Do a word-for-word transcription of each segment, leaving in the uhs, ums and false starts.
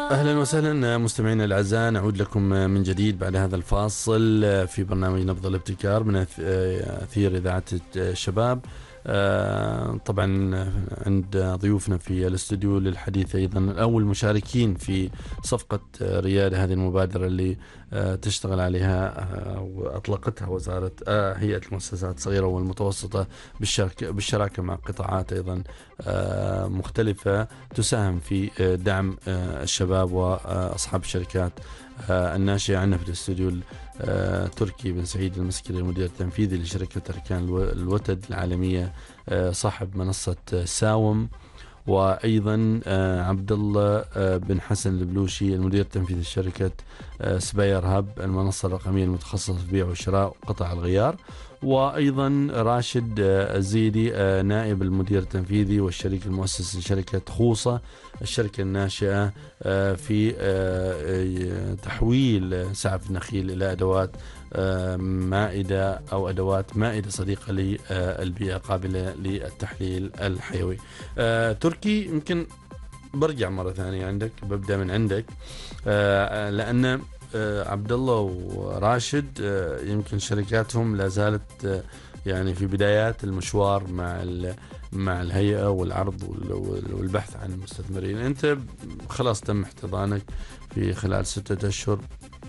أهلا وسهلا مستمعينا الأعزاء، نعود لكم من جديد بعد هذا الفاصل في برنامج نبض الابتكار من أثير إذاعة الشباب. طبعا عند ضيوفنا في الاستوديو للحديث أيضا أول مشاركين في صفقة ريادة، هذه المبادرة اللي تشتغل عليها وأطلقتها وزارة هيئة المؤسسات الصغيرة والمتوسطة بالشراكة مع قطاعات أيضا مختلفة تساهم في دعم الشباب وأصحاب الشركات الناشئة. عندنا في الاستوديو تركي بن سعيد المسكري المدير التنفيذي لشركة أركان الوتد العالمية صاحب منصة ساوم، وأيضا عبد الله بن حسن البلوشي المدير التنفيذي لشركة سباير هاب المنصة الرقمية المتخصصة في البيع والشراء وقطع الغيار، وأيضا راشد الزيدي نائب المدير التنفيذي والشريك المؤسس لشركة خوصة الشركة الناشئة في تحويل سعف النخيل إلى أدوات مائدة أو أدوات مائدة صديقة للبيئة قابلة للتحليل الحيوي. تركي، يمكن برجع مرة ثانية عندك، ببدأ من عندك لأن عبد الله وراشد يمكن شركاتهم لا زالت يعني في بدايات المشوار مع مع الهيئة والعرض والبحث عن المستثمرين. أنت خلاص تم احتضانك في خلال ستة أشهر،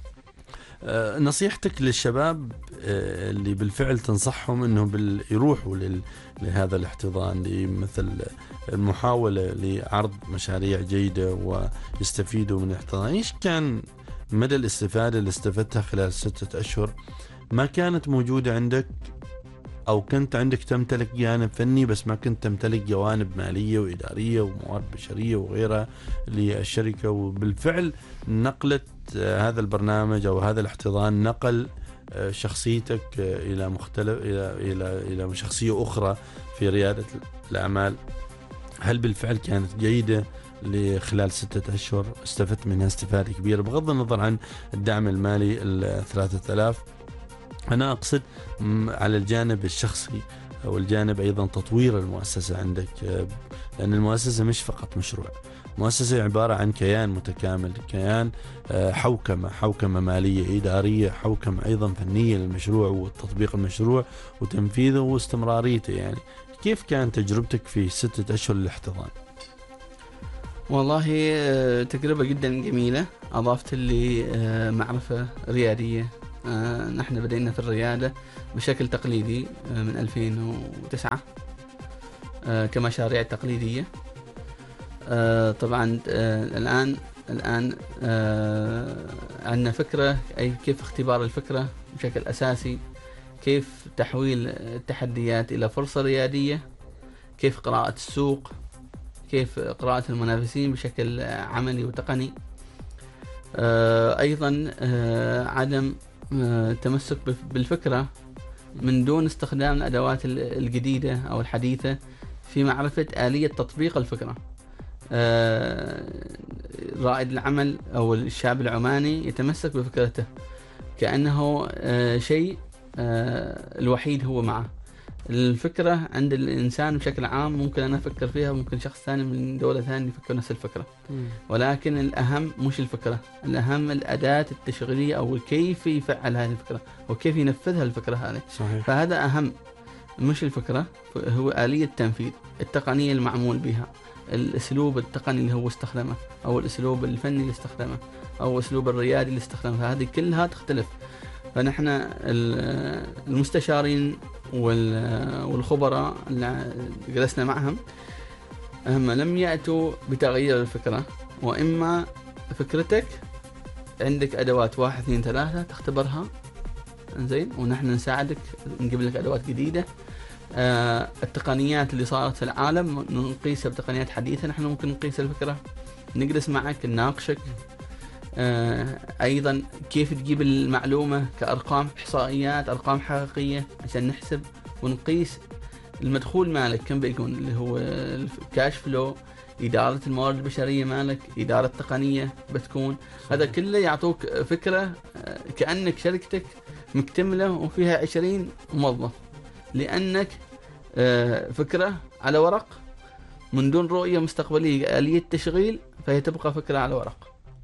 نصيحتك للشباب اللي بالفعل تنصحهم أنهم يروحوا لهذا الاحتضان لمثل المحاولة لعرض مشاريع جيدة ويستفيدوا من الاحتضان، إيش كان مدى الاستفادة اللي استفدتها خلال ستة أشهر ما كانت موجودة عندك، أو كنت عندك تمتلك جانب فني بس ما كنت تمتلك جوانب مالية وإدارية وموارد بشرية وغيرها للشركة، وبالفعل نقلت هذا البرنامج أو هذا الاحتضان نقل شخصيتك إلى مختلف إلى إلى إلى شخصية أخرى في ريادة الأعمال؟ هل بالفعل كانت جيدة لخلال ستة أشهر استفدت منها استفادة كبيرة بغض النظر عن الدعم المالي الثلاثة آلاف؟ أنا أقصد على الجانب الشخصي والجانب أيضا تطوير المؤسسة عندك، لأن المؤسسة مش فقط مشروع، مؤسسة عبارة عن كيان متكامل، كيان حوكمة حوكمة مالية إدارية، حوكمة أيضا فنية للمشروع وتطبيق المشروع وتنفيذه واستمراريته. يعني كيف كانت تجربتك في ستة أشهر للاحتضان؟ والله تجربة جدا جميلة، أضافت لي معرفة ريادية. نحن بدأنا في الريادة بشكل تقليدي من ألفين وتسعة كمشاريع تقليدية. طبعا الآن الآن عندنا فكرة، أي كيف اختبار الفكرة بشكل أساسي، كيف تحويل التحديات إلى فرصة ريادية، كيف قراءة السوق، كيف قراءة المنافسين بشكل عملي وتقني. أيضا عدم التمسك بالفكرة من دون استخدام الأدوات الجديدة أو الحديثة في معرفة آلية تطبيق الفكرة. رائد العمل أو الشاب العماني يتمسك بفكرته كأنه شيء الوحيد هو معه. الفكرة عند الإنسان بشكل عام ممكن أنا أفكر فيها، ممكن شخص ثاني من دولة ثانية يفكر نفس الفكرة، ولكن الأهم مش الفكرة، الأهم الأداة التشغيلية أو كيف يفعل هذه الفكرة وكيف ينفذها الفكرة هذه. صحيح. فهذا أهم مش الفكرة، هو آلية التنفيذ، التقنية المعمول بها، الأسلوب التقني اللي هو استخدمه أو الأسلوب الفني اللي استخدمه أو الأسلوب الريادي اللي استخدمه، هذه كلها تختلف. فنحن المستشارين والخبراء اللي جلسنا معهم هم لم يأتوا بتغيير الفكرة، وإما فكرتك عندك أدوات واحد اثنين ثلاثة تختبرها زين، ونحن نساعدك نجيب لك أدوات جديدة. آه التقنيات اللي صارت في العالم نقيسها بتقنيات حديثة، نحن ممكن نقيس الفكرة، نجلس معك نناقشك. آه أيضا كيف تجيب المعلومة كأرقام إحصائيات، أرقام حقيقية عشان نحسب ونقيس المدخول مالك كم بيكون، اللي هو الكاش فلو، إدارة الموارد البشرية مالك، إدارة تقنية بتكون. هذا كله يعطوك فكرة كأنك شركتك مكتملة وفيها عشرين موظف، لأنك فكرة على ورق من دون رؤية مستقبلية آلية تشغيل، فهي تبقى فكرة على ورق.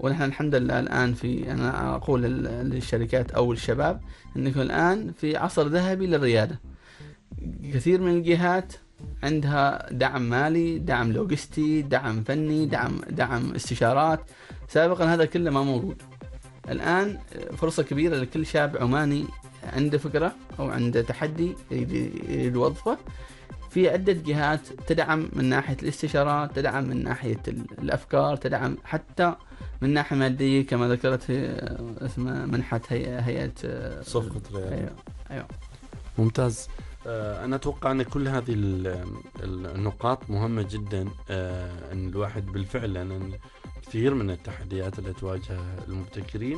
ونحن الحمد لله الآن في، أنا أقول للشركات أو الشباب أنكم الآن في عصر ذهبي للريادة. كثير من الجهات عندها دعم مالي، دعم لوجستي، دعم فني، دعم دعم استشارات. سابقا هذا كله ما موجود. الآن فرصة كبيرة لكل شاب عماني عنده فكرة أو عنده تحدي يريد وظفه. في عدة جهات تدعم من ناحية الاستشارات، تدعم من ناحية الأفكار، تدعم حتى من ناحية مادية كما ذكرت اسمها منحة هيئة صفقة ريال. أيوة. أيوة. ممتاز. أنا أتوقع أن كل هذه النقاط مهمة جدا، أن الواحد بالفعل، لأن كثير من التحديات التي تواجه المبتكرين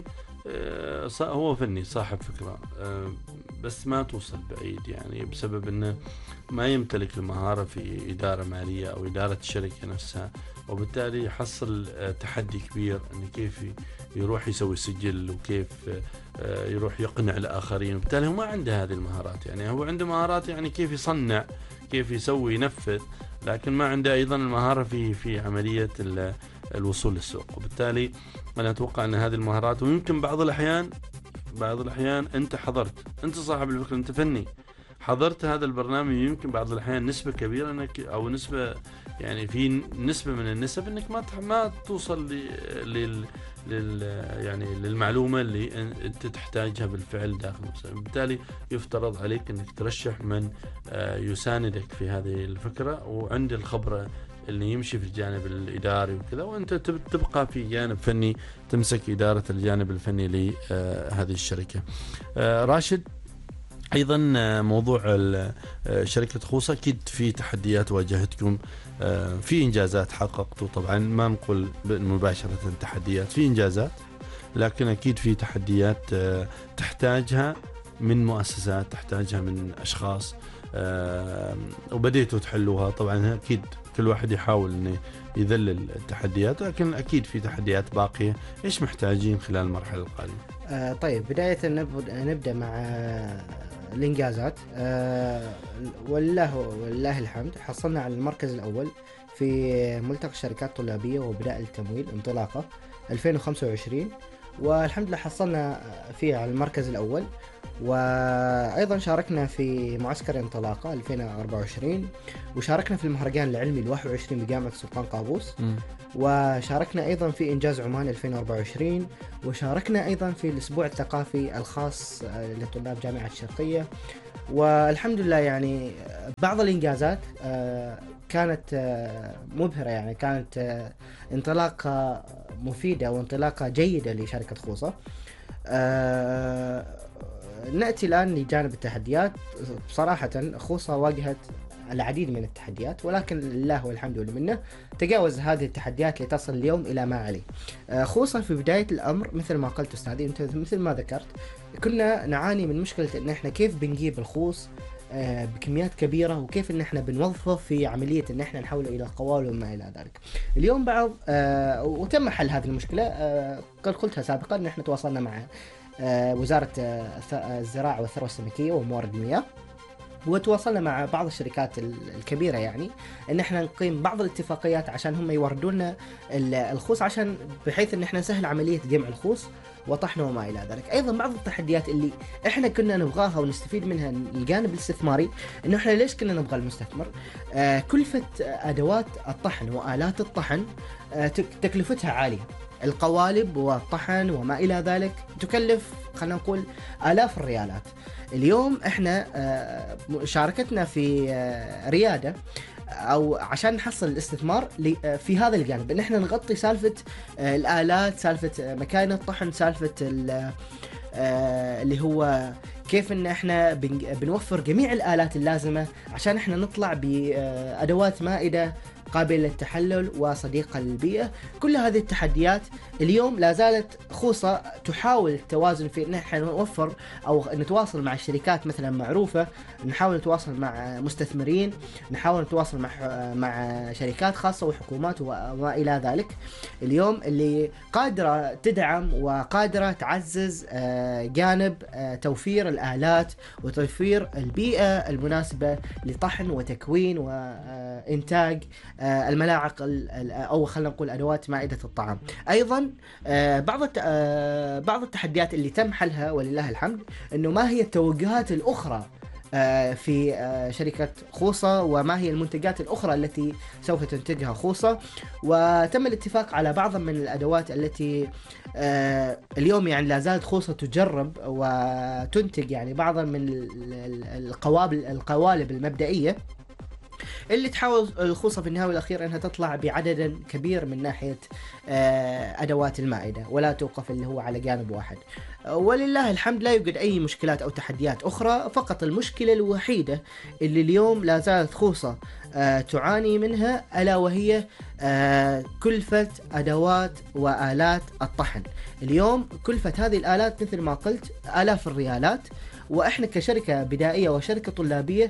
هو فني صاحب فكرة بس ما توصل بعيد، يعني بسبب أنه ما يمتلك المهارة في إدارة مالية أو إدارة الشركة نفسها، وبالتالي يحصل تحدي كبير أنه كيف يروح يسوي سجل وكيف يروح يقنع الآخرين، وبالتالي هو ما عنده هذه المهارات. يعني هو عنده مهارات يعني كيف يصنع، كيف يسوي ينفذ، لكن ما عنده أيضا المهارة في في عملية الوصول للسوق. وبالتالي أنا أتوقع أن هذه المهارات، ويمكن بعض الأحيان بعض الأحيان أنت حضرت، أنت صاحب الفكرة، أنت فني، حضرت هذا البرنامج، يمكن بعض الأحيان نسبة كبيرة أنك أو نسبة يعني في نسبة من النسب أنك ما ما توصل لل لل يعني للمعلومة اللي أنت تحتاجها بالفعل داخل المؤسسة. بالتالي يفترض عليك أنك ترشح من يساندك في هذه الفكرة وعند الخبرة اللي يمشي في الجانب الإداري وكذا، وأنت تبقى في جانب فني تمسك إدارة الجانب الفني لهذه الشركة. راشد، أيضا موضوع شركة خوصة أكيد في تحديات واجهتكم، في إنجازات حققتوا، طبعا ما نقول مباشرة تحديات، في إنجازات، لكن أكيد في تحديات تحتاجها من مؤسسات، تحتاجها من أشخاص، وبديتوا تحلوها. طبعا أكيد كل واحد يحاول أنه يذلل التحديات، لكن أكيد في تحديات باقية. إيش محتاجين خلال المرحلة القادمة؟ آه طيب، بداية نبدأ مع الإنجازات. آه والله والله الحمد حصلنا على المركز الأول في ملتقى الشركات الطلابية وبداء التمويل انطلاقة ألفين وخمسة وعشرين، والحمد لله حصلنا فيه على المركز الأول. وأيضا شاركنا في معسكر انطلاقة ألفين وأربعة وعشرين، وشاركنا في المهرجان العلمي الواحد وعشرين بجامعة السلطان قابوس، م. وشاركنا أيضا في إنجاز عمان ألفين وأربعة وعشرين، وشاركنا أيضا في الأسبوع الثقافي الخاص لطلاب جامعة الشرقية. والحمد لله يعني بعض الإنجازات كانت مبهرة، يعني كانت انطلاقة مفيدة وانطلاقة جيدة لشركة خوصة. نأتي الآن لجانب التحديات. بصراحة خوصة واجهت العديد من التحديات، ولكن لله والحمد والمنة تجاوز هذه التحديات لتصل اليوم إلى ما عليه. خوصا في بداية الأمر مثل ما قلت أستاذي أنت، مثل ما ذكرت، كنا نعاني من مشكلة إن إحنا كيف بنجيب الخوص بكميات كبيرة، وكيف إن إحنا بنوظفه في عملية إن إحنا نحوله إلى قوالب وما إلى ذلك. اليوم بعض آه وتم حل هذه المشكلة. آه قد قلتها سابقا إن إحنا تواصلنا مع آه وزارة آه الزراعة والثروة السمكية وموارد المياه، وتواصلنا مع بعض الشركات الكبيرة، يعني إن إحنا نقيم بعض الاتفاقيات عشان هم يوردونا الخوص، عشان بحيث إن إحنا نسهل عملية جمع الخوص وطحنه وما إلى ذلك. أيضا بعض التحديات اللي إحنا كنا نبغاها ونستفيد منها الجانب الاستثماري، إنه إحنا ليش كنا نبغى المستثمر؟ آه كلفة أدوات الطحن وآلات الطحن آه تكلفتها عالية، القوالب والطحن وما إلى ذلك تكلف خلينا نقول آلاف الريالات. اليوم إحنا آه شاركتنا في آه ريادة أو عشان نحصل الاستثمار في هذا الجانب، إن إحنا نغطي سالفة الآلات، سالفة مكاين الطحن، سالفة اللي هو كيف إن إحنا بنوفر جميع الآلات اللازمة عشان إحنا نطلع بأدوات مائدة قابلة للتحلل وصديقة للبيئة. كل هذه التحديات اليوم لا زالت خوصة تحاول التوازن في إن إحنا نوفر أو نتواصل مع الشركات مثلا معروفة، نحاول نتواصل مع مستثمرين، نحاول نتواصل مع مع شركات خاصة وحكومات وما إلى ذلك. اليوم اللي قادرة تدعم وقادرة تعزز جانب توفير الآلات وتوفير البيئة المناسبة لطحن وتكوين وإنتاج الملاعق أو خلينا نقول أدوات مائدة الطعام. أيضا بعض بعض التحديات اللي تم حلها ولله الحمد إنه ما هي التوجهات الأخرى في شركة خوصة وما هي المنتجات الأخرى التي سوف تنتجها خوصة، وتم الاتفاق على بعض من الأدوات التي اليوم يعني لا زالت خوصة تجرب وتنتج يعني بعضا من القوالب القوالب المبدئية اللي تحاول الخوصة في النهاية والأخير أنها تطلع بعدد كبير من ناحية أدوات المائدة ولا توقف اللي هو على جانب واحد. ولله الحمد لا يوجد أي مشكلات أو تحديات أخرى، فقط المشكلة الوحيدة اللي اليوم لا زالت خوصة تعاني منها ألا وهي كلفة أدوات وآلات الطحن. اليوم كلفة هذه الآلات مثل ما قلت آلاف الريالات، وإحنا كشركة بدائية وشركة طلابية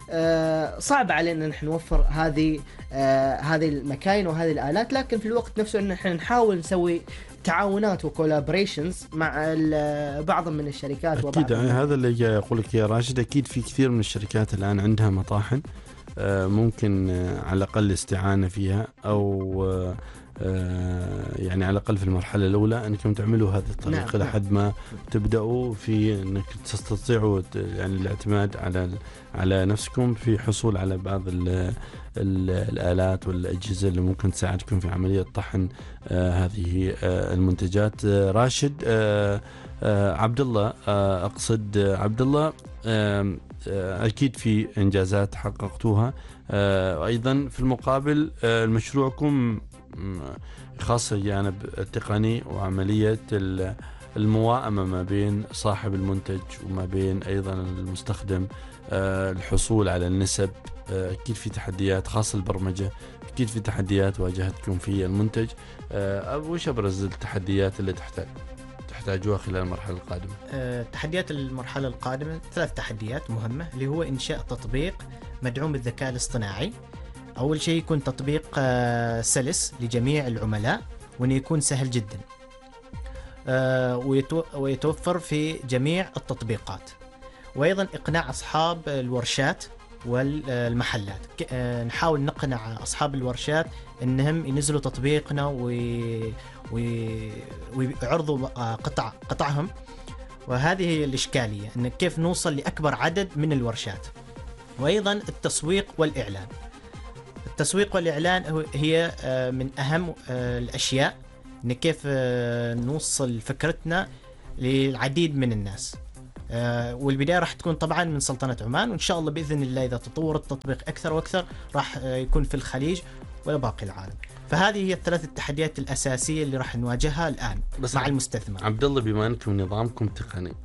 آه صعب علينا نحن نوفر هذه آه هذه المكاين وهذه الآلات، لكن في الوقت نفسه ان نحن نحاول نسوي تعاونات وكولابريشنز مع بعض من الشركات. اكيد هذا اللي جاي اقول لك يا راشد، اكيد في كثير من الشركات الان عندها مطاحن آه ممكن آه على الاقل استعانة فيها او آه يعني على الأقل في المرحلة الأولى أنكم تعملوا هذه الطريقة نعم. لحد ما تبدأوا في أنك تستطيعوا يعني الاعتماد على على نفسكم في حصول على بعض ال ال الآلات والأجهزة اللي ممكن تساعدكم في عملية طحن آه هذه آه المنتجات. آه راشد آه آه عبد الله آه أقصد آه عبد الله آه أكيد في إنجازات حققتوها آه أيضا في المقابل آه مشروعكم خاصة الجانب التقني وعملية المواءمة ما بين صاحب المنتج وما بين أيضا المستخدم، الحصول على النسب. أكيد في تحديات خاصة البرمجة، أكيد في تحديات واجهتكم في المنتج. وش أبرز التحديات اللي تحتاج تحتاجوها خلال المرحلة القادمة؟ أه، تحديات المرحلة القادمة ثلاث تحديات مهمة، اللي هو إنشاء تطبيق مدعوم بالذكاء الاصطناعي. أول شيء يكون تطبيق أه سلس لجميع العملاء، وأنه يكون سهل جدا أه ويتوفر في جميع التطبيقات. وأيضا إقناع أصحاب الورشات والمحلات، أه نحاول نقنع أصحاب الورشات أنهم ينزلوا تطبيقنا وي ويعرضوا قطع قطعهم. وهذه هي الإشكالية، أن كيف نوصل لأكبر عدد من الورشات. وأيضا التسويق والإعلان. التسويق والإعلان هي من أهم الأشياء، أن كيف نوصل فكرتنا للعديد من الناس. والبداية راح تكون طبعا من سلطنة عمان، وإن شاء الله بإذن الله إذا تطور التطبيق أكثر وأكثر راح يكون في الخليج وباقي العالم. فهذه هي الثلاث التحديات الأساسية اللي راح نواجهها الآن بس مع المستثمر. عبد الله، بما أنكم نظامكم تقني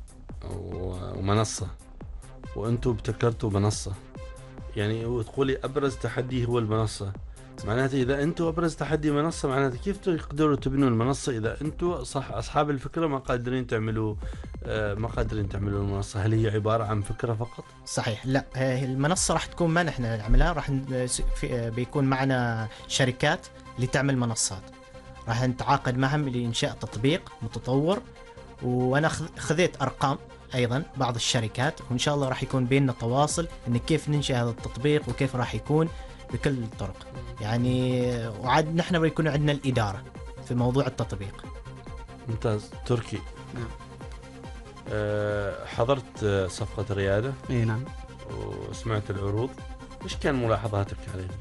ومنصة وأنتم ابتكرتوا منصة، يعني وتقولي أبرز تحدي هو المنصة، معناته إذا أنتم أبرز تحدي منصة، معناته كيف تقدروا تبنوا المنصة إذا أنتم صح أصحاب الفكرة ما قادرين تعملوا ما قادرين تعملوا المنصة؟ هل هي عبارة عن فكرة فقط؟ صحيح، لا، المنصة راح تكون ما نحن نعملها، راح بيكون معنا شركات اللي تعمل منصات، راح نتعاقد معهم لإنشاء تطبيق متطور. وأنا خذيت أرقام أيضا بعض الشركات، وإن شاء الله راح يكون بيننا تواصل إن كيف ننشأ هذا التطبيق وكيف راح يكون بكل الطرق. يعني وعاد نحن بيكون عندنا الإدارة في موضوع التطبيق. ممتاز. تركي، نعم. أه حضرت صفقة ريادة؟ إيه نعم. وسمعت العروض، إيش كان ملاحظاتك عليهم؟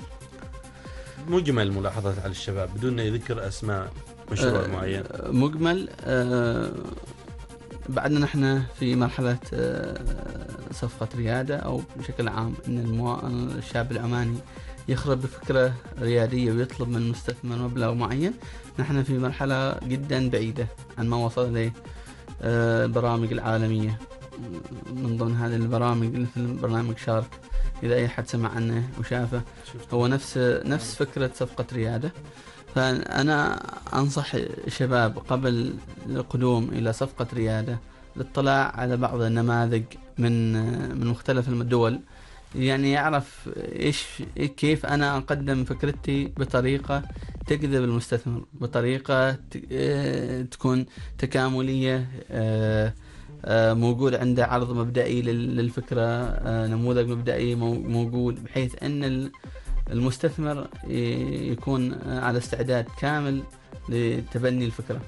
مجمل ملاحظات على الشباب بدون يذكر أسماء مشروع أه معين. مجمل أه بعدنا نحن في مرحلة أه صفقة ريادة أو بشكل عام إن المو... الشاب العماني يخرج بفكرة ريادية ويطلب من المستثمر مبلغ معين. نحن في مرحلة جدا بعيدة عن ما وصل إليه أه البرامج العالمية. من ضمن هذه البرامج مثل برنامج شارك، إذا أي حد سمع عنه وشافه، هو نفس نفس فكرة صفقة ريادة. فأنا أنصح الشباب قبل القدوم إلى صفقة ريادة الاطلاع على بعض النماذج من من مختلف الدول، يعني يعرف إيش كيف أنا أقدم فكرتي بطريقة تجذب المستثمر، بطريقة تكون تكاملية، موجود عنده عرض مبدئي للفكرة، نموذج مبدئي موجود، بحيث أن المستثمر يكون على استعداد كامل لتبني الفكرة.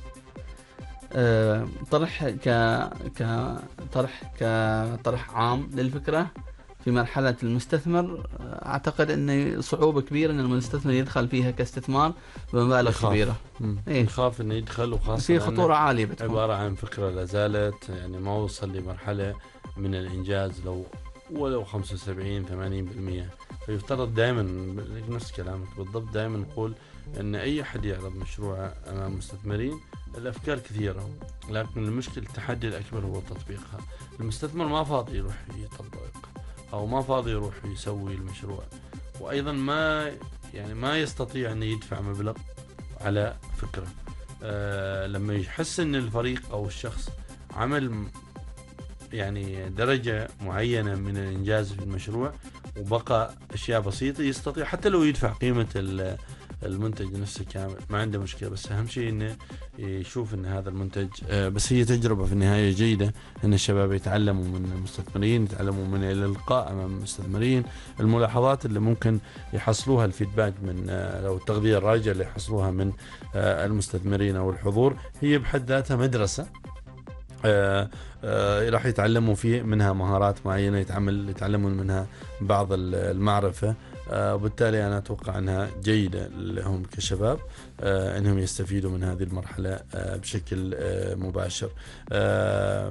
طرح ك كطرح كطرح عام للفكرة في مرحلة المستثمر، أعتقد أن صعوبة كبيرة أن المستثمر يدخل فيها كاستثمار بمبالغ يخاف. كبيرة. إيه؟ يخاف أنه يدخل، وخاصة في خطورة عالية بتكون. عبارة عن فكرة لازالت يعني ما وصل لمرحلة من الإنجاز لو ولو خمسة وسبعين ثمانين بالمئة. فيفترض دائما نفس كلامك بالضبط، دائما نقول أن أي أحد يعرض مشروع أمام مستثمرين الأفكار كثيرة، لكن المشكلة التحدي الأكبر هو تطبيقها. المستثمر ما فاضي يروح يطبق أو ما فاضي يروح يسوي المشروع، وأيضا ما يعني ما يستطيع أن يدفع مبلغ على فكرة. آه لما يحس أن الفريق أو الشخص عمل يعني درجة معينة من الإنجاز في المشروع وبقى أشياء بسيطة، يستطيع حتى لو يدفع قيمة المنتج نفسه كامل، ما عنده مشكلة. بس أهم شيء إنه يشوف إن هذا المنتج بس هي تجربة في النهاية جيدة، إن الشباب يتعلموا من المستثمرين، يتعلموا من الإلقاء أمام المستثمرين، الملاحظات اللي ممكن يحصلوها، الفيدباك من لو التغذية الراجعة اللي يحصلوها من المستثمرين أو الحضور، هي بحد ذاتها مدرسة. آه آه راح يتعلموا فيه منها مهارات معينة، يتعمل يتعلمون منها بعض المعرفة، آه وبالتالي أنا أتوقع أنها جيدة لهم كشباب، آه أنهم يستفيدوا من هذه المرحلة آه بشكل آه مباشر. آه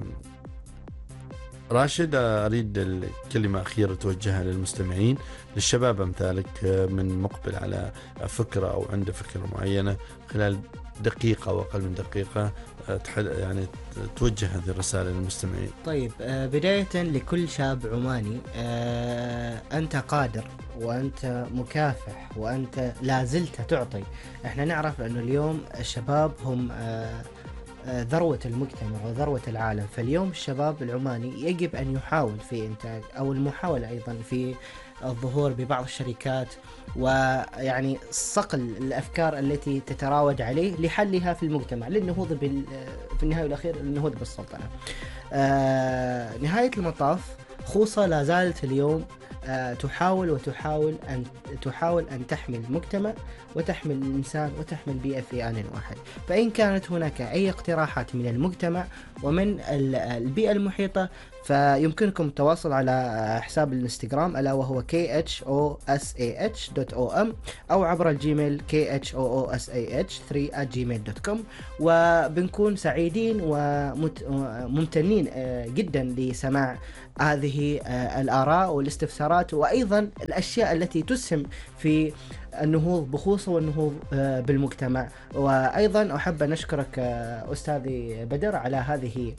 راشد، أريد كلمة أخيرة توجهها للمستمعين، للشباب أمثالك من مقبل على فكرة أو عنده فكرة معينة، خلال دقيقة أو أقل من دقيقة يعني توجه هذه الرسالة للمستمعين. طيب، بداية لكل شاب عماني، أنت قادر وأنت مكافح وأنت لازلت تعطي. احنا نعرف أنه اليوم الشباب هم ذروة المجتمع وذروة العالم، فاليوم الشباب العماني يجب أن يحاول في إنتاج أو المحاولة أيضا في الظهور ببعض الشركات، ويعني صقل الأفكار التي تتراود عليه لحلها في المجتمع، للنهوض بال... في النهاية والأخير النهوض بالسلطنة. آه... نهاية المطاف خوصة لا زالت اليوم آه... تحاول وتحاول أن تحاول أن تحمي المجتمع وتحمي الإنسان وتحمي البيئة في آن واحد. فإن كانت هناك أي اقتراحات من المجتمع ومن البيئة المحيطة، فيمكنكم التواصل على حساب الانستغرام ألا وهو كي اتش او اس اي اتش دوت او ام أو عبر الجيميل كي اتش او او اس اي اتش ثري آت جيميل دوت كوم، وبنكون سعيدين وممتنين جدا لسماع هذه الآراء والاستفسارات وأيضا الأشياء التي تسهم في النهوض بخوصة والنهوض بالمجتمع. وأيضا أحب أن أشكرك أستاذي بدر على هذه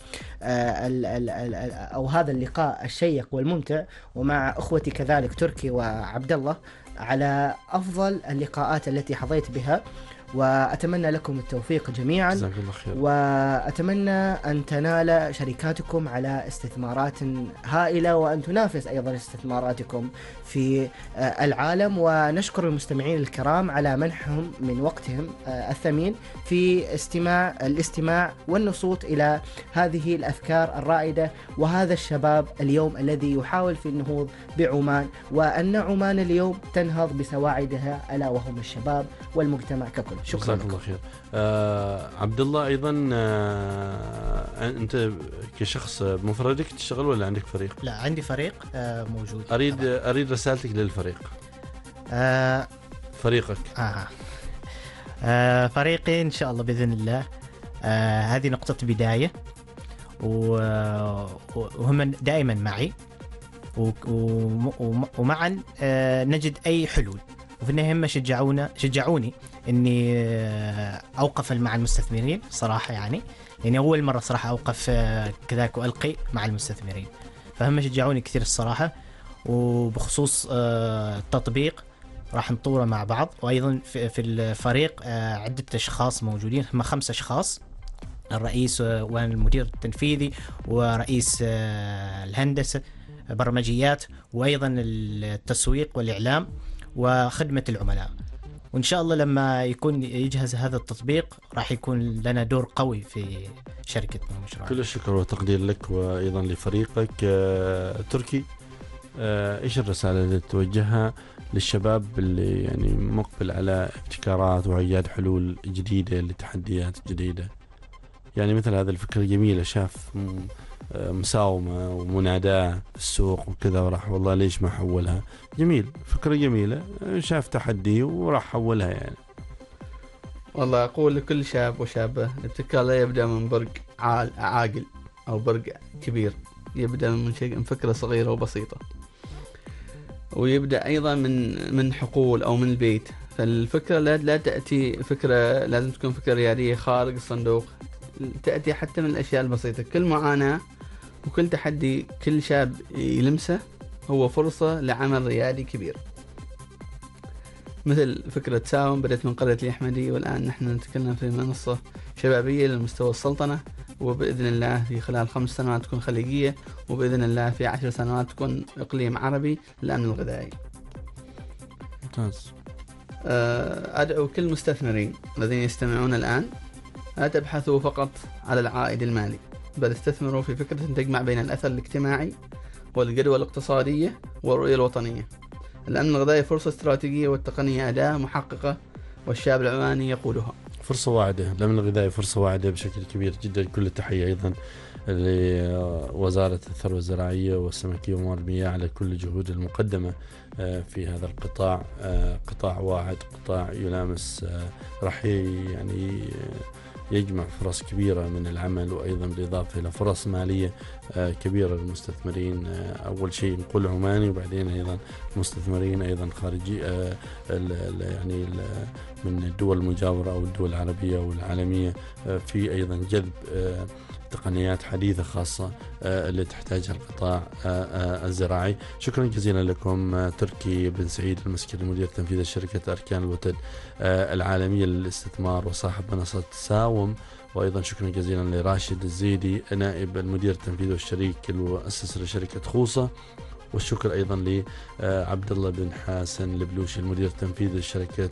أو هذا اللقاء الشيق والممتع، ومع أخوتي كذلك تركي وعبد الله على أفضل اللقاءات التي حظيت بها، وأتمنى لكم التوفيق جميعا، جزاك الله خير. وأتمنى أن تنال شركاتكم على استثمارات هائلة وأن تنافس أيضا استثماراتكم في العالم. ونشكر المستمعين الكرام على منحهم من وقتهم الثمين في استماع الاستماع والنصوت إلى هذه الأفكار الرائدة وهذا الشباب اليوم الذي يحاول في النهوض بعمان، وأن عمان اليوم تنهض بسواعدها ألا وهم الشباب والمجتمع ككل. شكرا لك. الله خير. آه عبد الله، ايضا آه انت كشخص مفردك تشتغل ولا عندك فريق؟ لا، عندي فريق آه موجود. اريد طبعا. اريد رسالتك للفريق. آه فريقك. آه. آه فريقي ان شاء الله باذن الله. آه هذه نقطة بداية، وهم دائما معي، ومعا آه نجد اي حلول. وفي النهاية هم شجعونا شجعوني إني أوقف مع المستثمرين صراحة، يعني لأني أول مرة صراحة أوقف كذاك وألقي مع المستثمرين، فهم شجعوني كثير الصراحة. وبخصوص التطبيق راح نطوره مع بعض، وأيضا في الفريق عدة أشخاص موجودين، هم خمسة أشخاص، الرئيس والمدير التنفيذي ورئيس الهندسة برمجيات، وأيضا التسويق والإعلام وخدمة العملاء. وإن شاء الله لما يكون يجهز هذا التطبيق راح يكون لنا دور قوي في شركتنا ومشروعنا. كل الشكر والتقدير لك وأيضا لفريقك. آه، تركي، آه، إيش الرسالة اللي توجهها للشباب اللي يعني مقبل على ابتكارات وإيجاد حلول جديدة لتحديات جديدة. يعني مثل هذه الفكرة جميلة، شاف مساومة ومناداة في السوق وكذا وراح والله ليش ما حولها. جميل، فكرة جميلة، شاف تحدي وراح حولها. يعني والله أقول لكل شاب وشابة الابتكار لا يبدأ من برق عاقل أو برق كبير، يبدأ من شيء من فكرة صغيرة وبسيطة، ويبدأ أيضا من من حقول أو من البيت. فالفكرة لا لا تأتي فكرة لازم تكون فكرة ريادية خارج الصندوق، تأتي حتى من الأشياء البسيطة. كل معاناة وكل تحدي كل شاب يلمسه هو فرصة لعمل ريادي كبير. مثل فكرة ساوم بدأت من قرية الأحمدي، والآن نحن نتكلم في منصة شبابية للمستوى السلطنة، وبإذن الله في خلال خمس سنوات تكون خليجية، وبإذن الله في عشر سنوات تكون إقليم عربي للأمن الغذائي. ممتاز. أدعو كل المستثمرين الذين يستمعون الآن لا تبحثوا فقط على العائد المالي، بل استثمروا في فكرة تجمع بين الأثر الاجتماعي والجدوى الاقتصادية والرؤية الوطنية. الأمن الغذائي فرصة استراتيجية والتقنية أداة محققة، والشاب العماني يقودها. فرصة واعدة، الأمن الغذائي فرصة واعدة بشكل كبير جدا. كل التحية أيضا لوزارة الثروة الزراعية والسمكية وموارد المياه على كل الجهود المقدمة في هذا القطاع. قطاع واعد، قطاع يلامس راح يعني يجمع فرص كبيرة من العمل، وأيضا بالإضافة إلى فرص مالية كبيرة للمستثمرين. أول شيء نقول عماني، وبعدين أيضا مستثمرين أيضا خارجي يعني من الدول المجاورة أو الدول العربية والعالمية، في أيضا جذب تقنيات حديثة خاصة اللي تحتاجها القطاع الزراعي. شكرا جزيلا لكم تركي بن سعيد المسكري المدير التنفيذي لشركة أركان الوتد العالمية للاستثمار وصاحب منصة ساوم، وأيضا شكرا جزيلا لراشد الزيدي نائب المدير التنفيذي والشريك المؤسس لشركة خوصة، والشكر أيضا لعبد الله بن حسن البلوشي المدير التنفيذي لشركة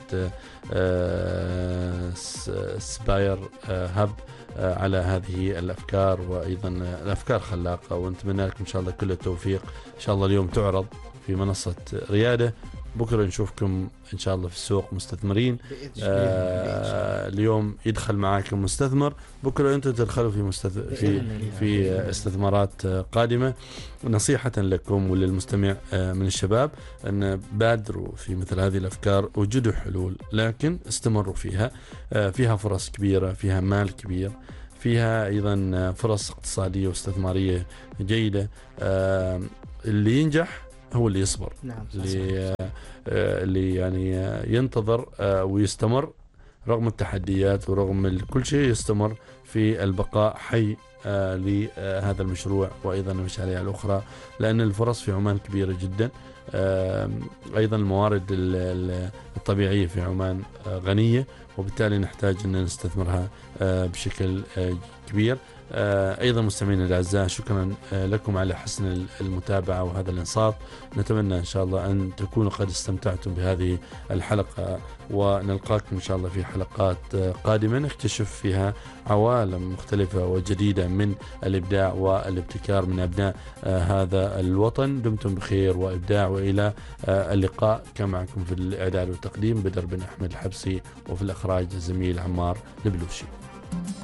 سباير هب على هذه الأفكار. وأيضا الأفكار خلاقة، ونتمنى لكم إن شاء الله كل التوفيق. إن شاء الله اليوم تعرض في منصة ريادة، بكرة نشوفكم إن شاء الله في السوق مستثمرين. آه اليوم يدخل معاكم مستثمر، بكرة أنتم تدخلوا في مستث... في في استثمارات قادمة. نصيحة لكم وللمستمع من الشباب أن بادروا في مثل هذه الأفكار، وجدوا حلول لكن استمروا فيها. فيها فرص كبيرة، فيها مال كبير، فيها أيضا فرص اقتصادية واستثمارية جيدة. اللي ينجح هو اللي يصبر. نعم. اللي, اللي يعني ينتظر ويستمر رغم التحديات ورغم كل شيء، يستمر في البقاء حي لهذا المشروع وأيضا المشاريع الأخرى، لأن الفرص في عمان كبيرة جدا. أيضا الموارد الطبيعية في عمان غنية، وبالتالي نحتاج أن نستثمرها بشكل كبير. أيضا مستمعينا الأعزاء، شكرا لكم على حسن المتابعة وهذا الإنصات. نتمنى إن شاء الله أن تكونوا قد استمتعتم بهذه الحلقة، ونلقاكم إن شاء الله في حلقات قادمة نكتشف فيها عوالم مختلفة وجديدة من الإبداع والابتكار من أبناء هذا الوطن. دمتم بخير وإبداع، وإلى اللقاء. كان معكم في الإعداد والتقديم بدر بن أحمد الحبسي، وفي الإخراج الزميل عمار البلوشي.